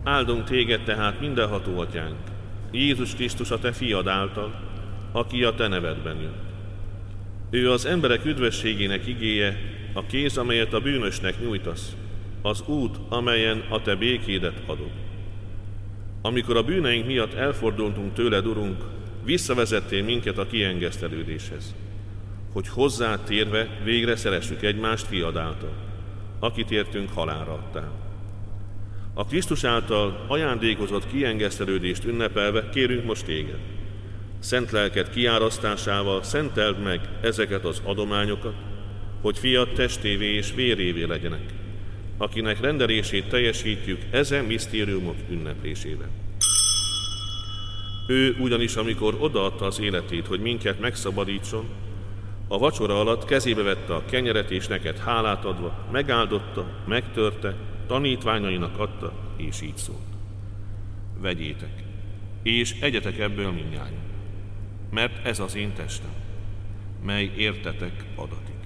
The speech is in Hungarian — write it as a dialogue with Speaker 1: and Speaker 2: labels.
Speaker 1: Áldunk téged tehát, mindenható atyánk, Jézus Krisztus a te fiad által, aki a te nevedben jött. Ő az emberek üdvösségének igéje, a kéz, amelyet a bűnösnek nyújtasz, az út, amelyen a te békédet adod. Amikor a bűneink miatt elfordultunk tőled, Urunk, visszavezettél minket a kiengesztelődéshez, hogy hozzád térve végre szeressük egymást fiad által, akit értünk halálra adtál. A Krisztus által ajándékozott kiengesztelődést ünnepelve kérünk most téged. Szent lelked kiárasztásával szenteld meg ezeket az adományokat, hogy fiad testévé és vérévé legyenek, akinek rendelését teljesítjük ezen misztériumok ünneplésével. Ő ugyanis, amikor odaadta az életét, hogy minket megszabadítson, a vacsora alatt kezébe vette a kenyeret, és neked hálát adva, megáldotta, megtörte, tanítványainak adta, és így szólt: vegyétek, és egyetek ebből mindnyájan, mert ez az én testem, mely értetek adatik.